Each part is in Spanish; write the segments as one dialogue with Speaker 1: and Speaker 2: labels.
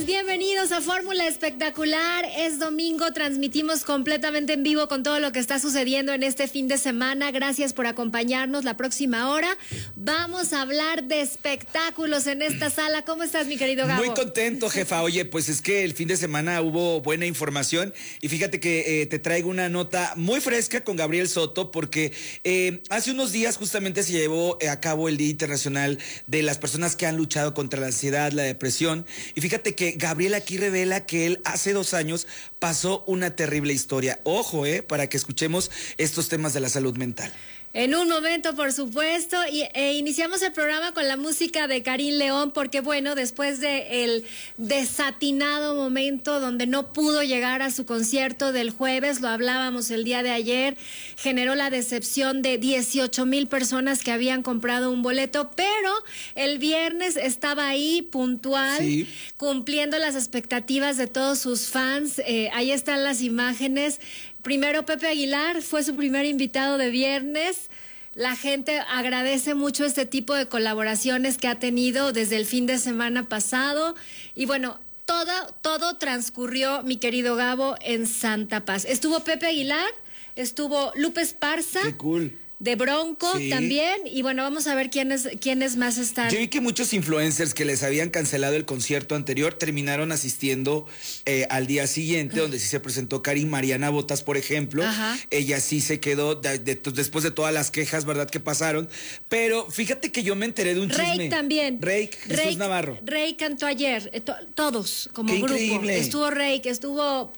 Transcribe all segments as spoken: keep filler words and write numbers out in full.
Speaker 1: Bienvenidos a Fórmula Espectacular. Es domingo, transmitimos completamente en vivo con todo lo que está sucediendo en este fin de semana. Gracias por acompañarnos. La próxima hora vamos a hablar de espectáculos en esta sala. ¿Cómo estás, mi querido Gabo?
Speaker 2: Muy contento, jefa. Oye, pues es que el fin de semana hubo buena información y fíjate que eh, te traigo una nota muy fresca con Gabriel Soto porque eh, hace unos días justamente se llevó a cabo el Día Internacional de las personas que han luchado contra la ansiedad, la depresión. Y fíjate que Gabriel aquí revela que él hace dos años pasó una terrible historia. Ojo, eh, para que escuchemos estos temas de la salud mental.
Speaker 1: En un momento, por supuesto, y, e iniciamos el programa con la música de Karim León, porque bueno, después de el desatinado momento donde no pudo llegar a su concierto del jueves, lo hablábamos el día de ayer, generó la decepción de dieciocho mil personas que habían comprado un boleto, pero el viernes estaba ahí puntual, sí, cumpliendo las expectativas de todos sus fans. Eh, ahí están las imágenes. Primero Pepe Aguilar fue su primer invitado de viernes. La gente agradece mucho este tipo de colaboraciones que ha tenido desde el fin de semana pasado. Y bueno, todo, todo transcurrió, mi querido Gabo, en Santa Paz. Estuvo Pepe Aguilar, estuvo Lupe Esparza.
Speaker 2: ¡Qué cool!
Speaker 1: De Bronco, sí, también, y bueno, vamos a ver quiénes, quiénes más están.
Speaker 2: Yo vi que muchos influencers que les habían cancelado el concierto anterior terminaron asistiendo eh, al día siguiente, donde sí se presentó Karim. Mariana Botas, por ejemplo. Ajá. Ella sí se quedó de, de, de, después de todas las quejas, ¿verdad?, que pasaron. Pero fíjate que yo me enteré de un chisme.
Speaker 1: Rake también.
Speaker 2: Rake, Jesús
Speaker 1: Rake,
Speaker 2: Navarro.
Speaker 1: Rake cantó ayer, eh, to, todos, como
Speaker 2: ¡Qué
Speaker 1: grupo.
Speaker 2: increíble!
Speaker 1: Estuvo Rake, estuvo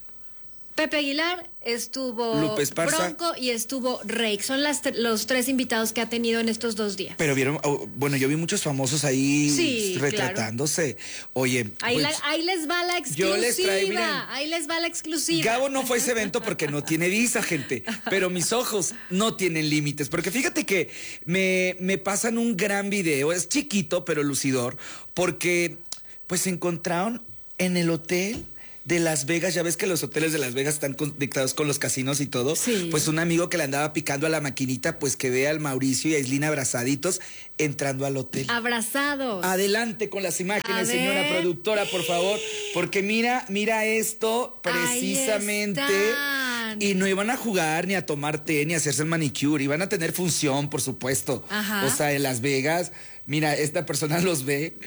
Speaker 1: Pepe Aguilar, estuvo
Speaker 2: Lupe Esparza,
Speaker 1: Bronco y estuvo Rake. Son las, los tres invitados que ha tenido en estos dos días.
Speaker 2: Pero vieron, oh, bueno, yo vi muchos famosos ahí, sí, retratándose. Claro. Oye,
Speaker 1: ahí,
Speaker 2: pues,
Speaker 1: la, ahí les va la exclusiva. Yo les traigo, miren, ahí les va la exclusiva.
Speaker 2: Gabo no fue a ese evento porque no tiene visa, gente. Pero mis ojos no tienen límites. Porque fíjate que me, me pasan un gran video. Es chiquito, pero lucidor. Porque pues se encontraron en el hotel de Las Vegas. Ya ves que los hoteles de Las Vegas están conectados con los casinos y todo. Sí. Pues un amigo que le andaba picando a la maquinita, pues que ve al Mauricio y a Islín abrazaditos entrando al hotel.
Speaker 1: Abrazados.
Speaker 2: Adelante con las imágenes, señora productora, por favor. Porque mira, mira esto precisamente. Y no iban a jugar, ni a tomar té, ni a hacerse el manicure. Iban a tener función, por supuesto. Ajá. O sea, en Las Vegas. Mira, esta persona los ve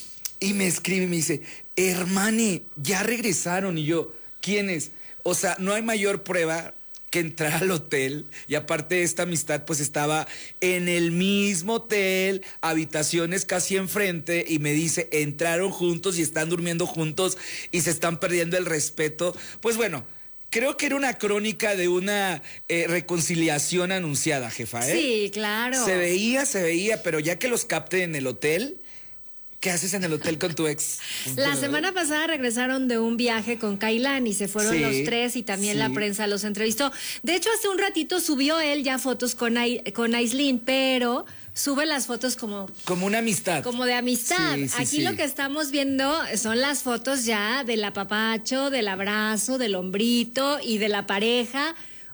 Speaker 2: y me escribe y me dice: hermane, ya regresaron. Y yo, ¿quiénes? O sea, no hay mayor prueba que entrar al hotel. Y aparte esta amistad pues estaba en el mismo hotel, habitaciones casi enfrente, y me dice, entraron juntos y están durmiendo juntos y se están perdiendo el respeto. Pues bueno, creo que era una crónica de una eh, reconciliación anunciada, jefa, ¿eh?
Speaker 1: Sí, claro.
Speaker 2: Se veía, se veía, pero ya que los capte en el hotel. ¿Qué haces en el hotel con tu ex?
Speaker 1: La semana pasada regresaron de un viaje con Kailani y se fueron sí, los tres y también sí, la prensa los entrevistó. De hecho, hace un ratito subió él ya fotos con, Ay, con Aislinn, pero sube las fotos como...
Speaker 2: Como una amistad.
Speaker 1: Como de amistad. Sí, sí, Aquí sí. Lo que estamos viendo son las fotos ya del apapacho, del abrazo, del hombrito y de la pareja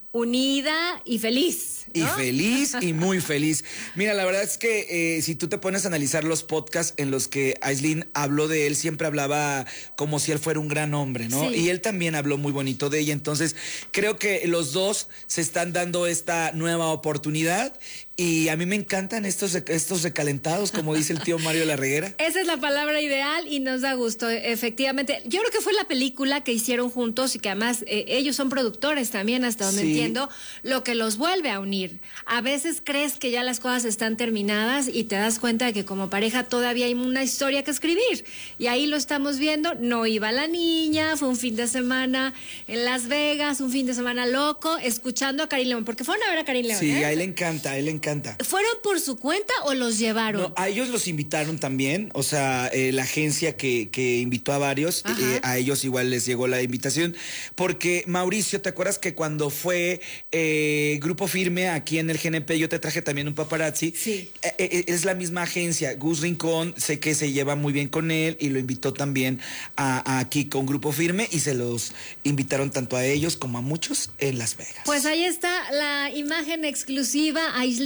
Speaker 1: unida y feliz, ¿no?
Speaker 2: Y feliz y muy feliz. Mira, la verdad es que eh, si tú te pones a analizar los podcasts en los que Aislinn habló de él, siempre hablaba como si él fuera un gran hombre, ¿no? Sí. Y él también habló muy bonito de ella. Entonces, creo que los dos se están dando esta nueva oportunidad. Y a mí me encantan estos, estos recalentados, como dice el tío Mario Larreguera.
Speaker 1: Esa es la palabra ideal y nos da gusto, efectivamente. Yo creo que fue la película que hicieron juntos y que además eh, ellos son productores también, hasta donde sí. entiendo, lo que los vuelve a unir. A veces crees que ya las cosas están terminadas y te das cuenta de que como pareja todavía hay una historia que escribir. Y ahí lo estamos viendo. No iba la niña, fue un fin de semana en Las Vegas, un fin de semana loco, escuchando a Karim León, porque fueron a ver a Karim León.
Speaker 2: Sí,
Speaker 1: ¿eh?
Speaker 2: a él le encanta, a él le encanta.
Speaker 1: ¿Fueron por su cuenta o los llevaron?
Speaker 2: No, a ellos los invitaron también, o sea, eh, la agencia que, que invitó a varios, eh, a ellos igual les llegó la invitación, porque Mauricio, ¿te acuerdas que cuando fue eh, Grupo Firme aquí en el G N P, yo te traje también un paparazzi?
Speaker 1: Sí.
Speaker 2: Eh, eh, es la misma agencia, Gus Rincón, sé que se lleva muy bien con él y lo invitó también a, a aquí con Grupo Firme y se los invitaron tanto a ellos como a muchos en Las Vegas.
Speaker 1: Pues ahí está la imagen exclusiva, Aislinn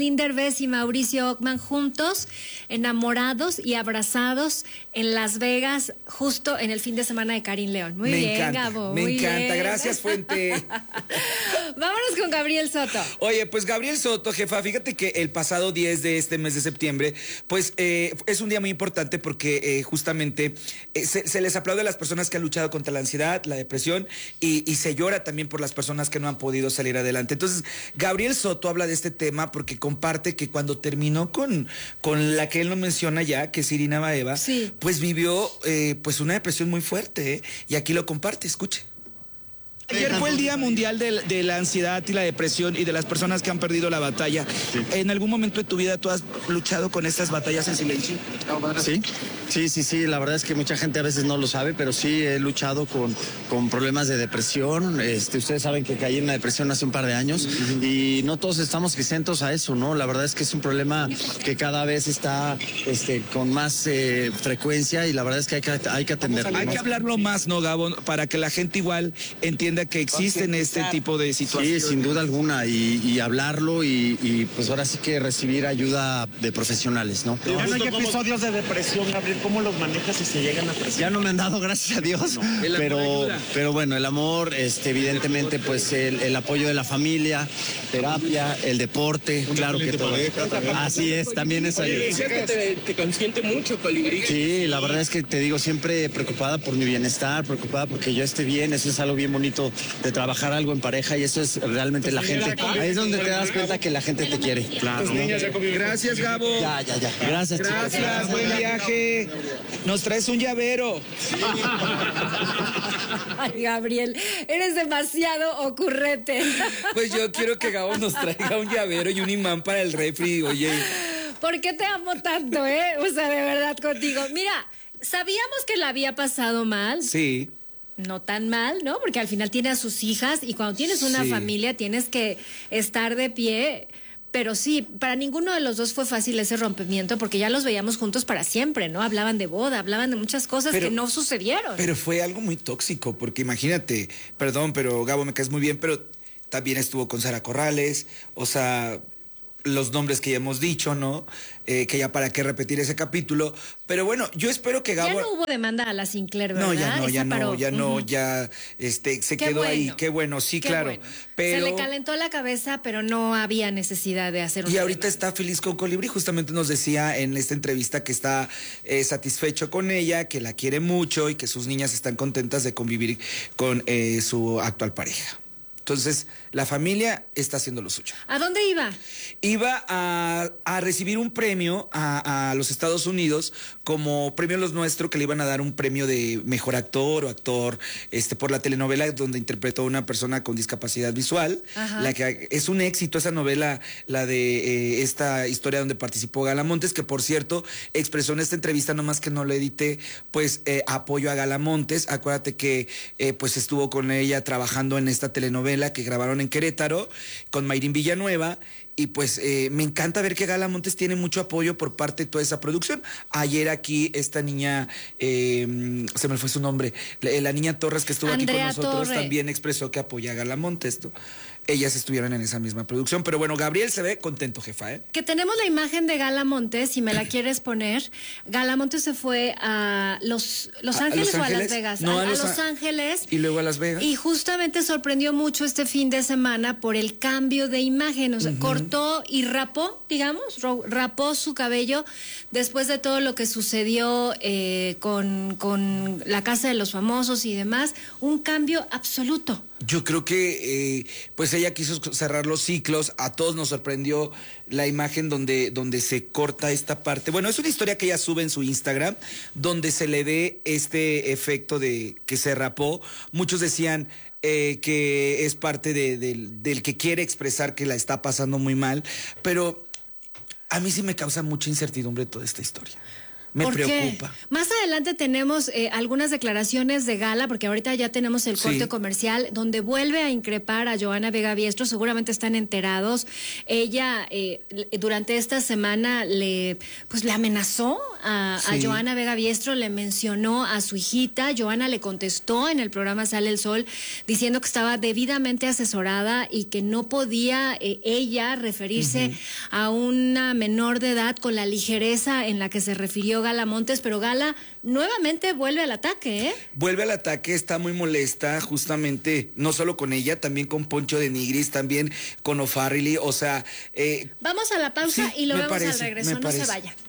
Speaker 1: Aislinn Derbez y Mauricio Ockman juntos, enamorados y abrazados en Las Vegas, justo en el fin de semana de Karin León. Muy
Speaker 2: me
Speaker 1: bien,
Speaker 2: encanta,
Speaker 1: Gabo.
Speaker 2: Me
Speaker 1: muy
Speaker 2: encanta,
Speaker 1: bien.
Speaker 2: Gracias, Fuente.
Speaker 1: Vámonos con Gabriel Soto.
Speaker 2: Oye, pues Gabriel Soto, jefa, fíjate que el pasado diez de este mes de septiembre, pues eh, es un día muy importante porque eh, justamente eh, se, se les aplaude a las personas que han luchado contra la ansiedad, la depresión y, y se llora también por las personas que no han podido salir adelante. Entonces, Gabriel Soto habla de este tema porque comparte que cuando terminó con, con la que él no menciona ya, que es Irina Baeva,
Speaker 1: sí.
Speaker 2: pues vivió eh, pues una depresión muy fuerte, ¿eh? Y aquí lo comparte, escuche.
Speaker 3: Ayer fue el Día Mundial de, de la Ansiedad y la Depresión y de las personas que han perdido la batalla. Sí. ¿En algún momento de tu vida tú has luchado con estas batallas en silencio?
Speaker 4: Sí, sí, sí, sí. La verdad es que mucha gente a veces no lo sabe, pero sí he luchado con, con problemas de depresión. Este, ustedes saben que caí en una depresión hace un par de años uh-huh. y no todos estamos exentos a eso, ¿no? La verdad es que es un problema que cada vez está este, con más eh, frecuencia y la verdad es que hay que, hay que atenderlo.
Speaker 3: Hay ¿no? que hablarlo más, ¿no, Gabo? Para que la gente igual entienda que existen este tipo de situaciones.
Speaker 4: Sí, sin duda alguna, y, y hablarlo y, y pues ahora sí que recibir ayuda de profesionales, ¿no?
Speaker 5: ¿Ya no hay episodios de depresión, Gabriel? ¿Cómo los manejas si se llegan a presionar?
Speaker 4: Ya no me han dado, gracias a Dios, no, pero, pero bueno, el amor, este, evidentemente, pues el, el apoyo de la familia, terapia, el deporte, claro que todo. Así es, también es ayuda.
Speaker 5: Te, te consiente mucho, Colibrí.
Speaker 4: Sí, la verdad es que te digo, siempre preocupada por mi bienestar, preocupada porque yo esté bien, eso es algo bien bonito de trabajar algo en pareja y eso es realmente la gente. Ahí es donde te das cuenta que la gente te quiere.
Speaker 3: Claro. ¿No? Gracias, Gabo.
Speaker 4: Ya, ya, ya. Gracias, chicos.
Speaker 3: Gracias, Gracias, buen viaje. Nos traes un llavero.
Speaker 1: Ay, Gabriel, eres demasiado ocurrente.
Speaker 2: Pues yo quiero que Gabo nos traiga un llavero y un imán para el refri, oye.
Speaker 1: ¿Por qué te amo tanto, eh? O sea, de verdad contigo. Mira, sabíamos que la había pasado mal.
Speaker 2: Sí.
Speaker 1: No tan mal, ¿no? Porque al final tiene a sus hijas y cuando tienes una sí. familia tienes que estar de pie. Pero sí, para ninguno de los dos fue fácil ese rompimiento porque ya los veíamos juntos para siempre, ¿no? Hablaban de boda, hablaban de muchas cosas pero, que no sucedieron.
Speaker 2: Pero fue algo muy tóxico porque imagínate, perdón, pero Gabo, me caes muy bien, pero también estuvo con Sara Corrales, o sea, los nombres que ya hemos dicho, ¿no? Eh, que ya para qué repetir ese capítulo. Pero bueno, yo espero que Gabo...
Speaker 1: Ya no hubo demanda a la Sinclair, ¿verdad?
Speaker 2: No, ya no, ya
Speaker 1: Esa
Speaker 2: no,
Speaker 1: paró.
Speaker 2: ya no,
Speaker 1: uh-huh.
Speaker 2: ya este, se
Speaker 1: qué
Speaker 2: quedó
Speaker 1: bueno.
Speaker 2: ahí. Qué bueno, sí,
Speaker 1: qué
Speaker 2: claro.
Speaker 1: Bueno.
Speaker 2: Pero...
Speaker 1: Se le calentó la cabeza, pero no había necesidad de hacer un...
Speaker 2: Y ahorita está feliz con Colibrí. Justamente nos decía en esta entrevista que está eh, satisfecho con ella, que la quiere mucho y que sus niñas están contentas de convivir con eh, su actual pareja. Entonces, la familia está haciendo lo suyo.
Speaker 1: ¿A dónde iba?
Speaker 2: Iba a, a recibir un premio a, a los Estados Unidos como premio Los Nuestro, que le iban a dar un premio de mejor actor o actor este, por la telenovela donde interpretó a una persona con discapacidad visual. Ajá. La que es un éxito esa novela, la de eh, esta historia donde participó Gala Montes, que por cierto expresó en esta entrevista, nomás que no le edité, pues eh, apoyo a Gala Montes. Acuérdate que eh, pues estuvo con ella trabajando en esta telenovela que grabaron en Querétaro con Mayrín Villanueva y pues eh, me encanta ver que Gala Montes tiene mucho apoyo por parte de toda esa producción. Ayer aquí esta niña, eh, se me fue su nombre, la, la niña Torres que estuvo
Speaker 1: Andrea
Speaker 2: aquí con nosotros
Speaker 1: Torre.
Speaker 2: También expresó que apoya a Gala Montes, ¿no? Ellas estuvieron en esa misma producción, pero bueno, Gabriel se ve contento, jefa, ¿eh?
Speaker 1: Que tenemos la imagen de Gala Montes, si me la quieres poner. Gala Montes se fue a Los, Los Ángeles, ¿A Los Ángeles o a Las Vegas?
Speaker 2: No,
Speaker 1: a,
Speaker 2: a,
Speaker 1: a
Speaker 2: Los,
Speaker 1: Los Ángeles.
Speaker 2: Y luego a Las Vegas.
Speaker 1: Y justamente sorprendió mucho este fin de semana por el cambio de imagen. O sea, uh-huh. cortó y rapó, digamos, rapó su cabello después de todo lo que sucedió eh, con, con la Casa de los Famosos y demás. Un cambio absoluto.
Speaker 2: Yo creo que eh, pues ella quiso cerrar los ciclos, a todos nos sorprendió la imagen donde, donde se corta esta parte. Bueno, es una historia que ella sube en su Instagram, donde se le ve este efecto de que se rapó. Muchos decían eh, que es parte de, de, del que quiere expresar que la está pasando muy mal, pero a mí sí me causa mucha incertidumbre toda esta historia. Me
Speaker 1: ¿Por
Speaker 2: preocupa.
Speaker 1: Qué? Más adelante tenemos eh, algunas declaraciones de Gala, porque ahorita ya tenemos el corte
Speaker 2: sí.
Speaker 1: comercial, donde vuelve a increpar a Johanna Vega Biestro. Seguramente están enterados. Ella eh, durante esta semana le, pues, le amenazó a, sí. a Johanna Vega Biestro, le mencionó a su hijita. Johanna le contestó en el programa Sale el Sol diciendo que estaba debidamente asesorada y que no podía eh, ella referirse uh-huh. a una menor de edad con la ligereza en la que se refirió Gala Montes, pero Gala nuevamente vuelve al ataque, ¿eh?
Speaker 2: Vuelve al ataque, está muy molesta, justamente, no solo con ella, también con Poncho de Nigris, también con O'Farrill, o sea... Eh,
Speaker 1: Vamos a la pausa
Speaker 2: sí,
Speaker 1: y lo vemos
Speaker 2: parece,
Speaker 1: al regreso, no se vaya.